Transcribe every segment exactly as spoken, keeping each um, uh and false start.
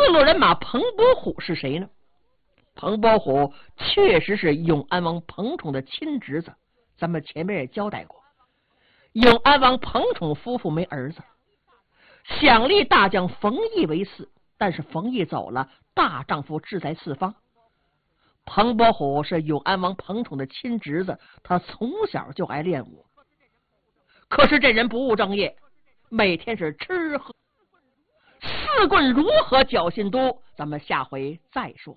路人马彭伯虎是谁呢？彭伯虎确实是永安王彭宠的亲侄子，咱们前面也交代过。永安王彭宠夫妇没儿子，想立大将冯异为嗣，但是冯异走了，大丈夫志在四方。彭伯虎是永安王彭宠的亲侄子，他从小就爱练武，可是这人不务正业，每天是吃喝四棍如何搅心都，咱们下回再说。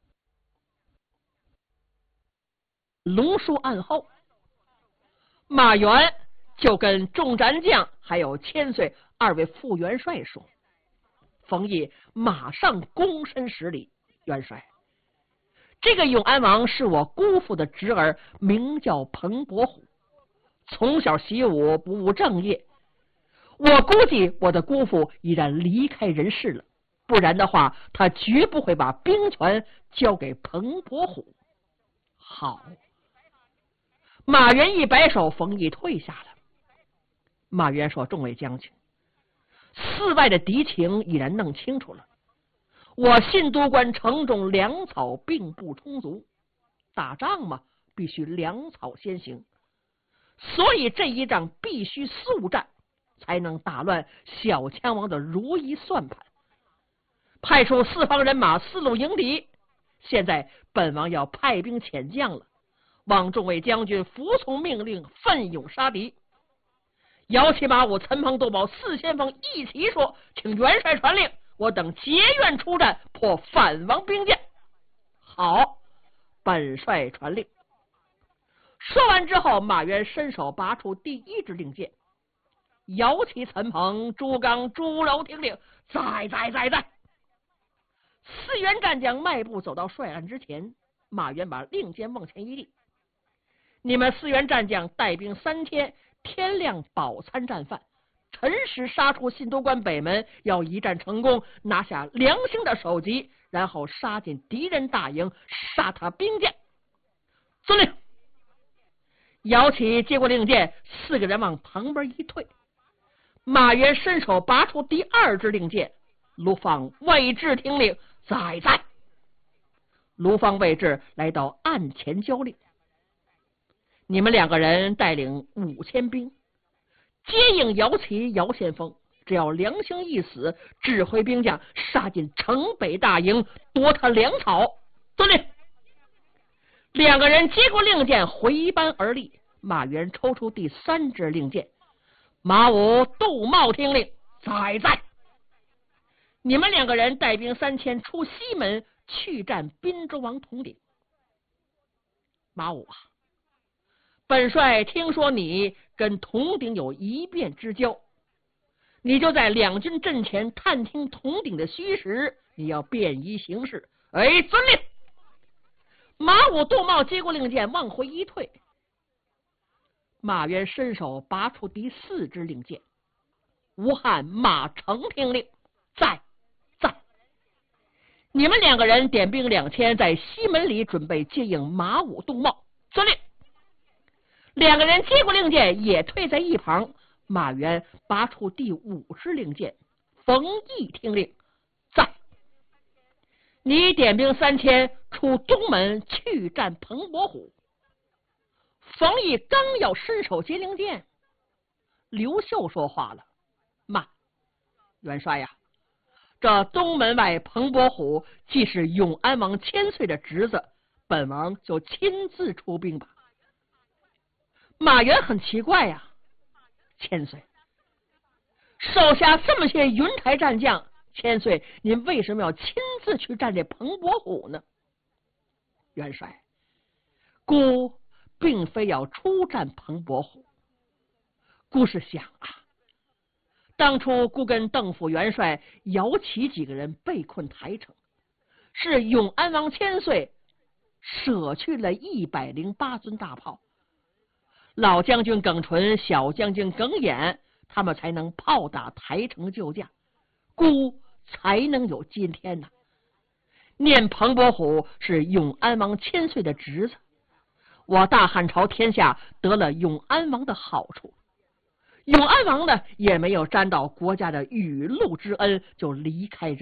龙书案后，马援就跟众战将还有千岁二位副元帅说，冯异马上躬身施礼，元帅，这个永安王是我姑父的侄儿，名叫彭伯虎，从小习武，不务正业，我估计我的姑父已然离开人世了，不然的话他绝不会把兵权交给彭伯虎。好，马援一摆手，冯异退下了。马援说，众位将军，寺外的敌情已然弄清楚了，我信都关城中粮草并不充足，打仗嘛，必须粮草先行，所以这一仗必须速战，才能打乱小羌王的如意算盘。派出四方人马四路迎敌，现在本王要派兵遣将了，望众位将军服从命令，奋勇杀敌。摇旗马武、岑彭、窦宝四先锋一起说，请元帅传令，我等结愿出战，破反王兵舰。好，本帅传令。说完之后，马援伸手拔出第一支令箭，摇旗岑彭、朱刚、朱柔听令，在在在在。四员战将迈步走到帅案之前，马援把令箭往前一立，你们四员战将带兵三天，天亮饱餐战饭，辰时杀出信都关北门，要一战成功，拿下良兴的首级，然后杀进敌人大营，杀他兵舰。遵令。姚启接过令箭，四个人往旁边一退。马援伸手拔出第二支令箭，卢芳、魏志听令，在在。卢芳、魏志来到案前交令，你们两个人带领五千兵，接应姚启、姚先锋，只要梁兴一死，指挥兵将杀进城北大营，夺他粮草。遵令。两个人接过令箭，回班而立。马援抽出第三支令箭，马武、杜茂听令，在在。你们两个人带兵三千，出西门去战滨州王统领。马武啊，本帅听说你跟统领有一面之交，你就在两军阵前探听统领的虚实，你要便宜行事。哎，遵令。马武、杜茂接过令箭，往回一退。马援伸手拔出第四支令箭，吴汉、马成听令，在在。你们两个人点兵两千，在西门里准备接应马武、杜茂。遵令。两个人接过令箭，也退在一旁。马援拔出第五支令箭，冯异听令，在。你点兵三千，出东门去战彭伯虎。冯异刚要伸手接令箭，刘秀说话了，慢，元帅呀，这东门外彭伯虎既是永安王千岁的侄子，本王就亲自出兵吧。马援很奇怪呀，千岁，手下这么些云台战将，千岁您为什么要亲自去战这彭伯虎呢？元帅，孤并非要出战彭伯虎，孤是想啊，当初孤跟邓府元帅姚启几个人被困台城，是永安王千岁舍去了一百零八尊大炮，老将军耿纯、小将军耿衍他们才能炮打台城救驾，孤才能有今天呢。念彭伯虎是永安王千岁的侄子，我大汉朝天下得了永安王的好处，永安王呢也没有沾到国家的雨露之恩就离开人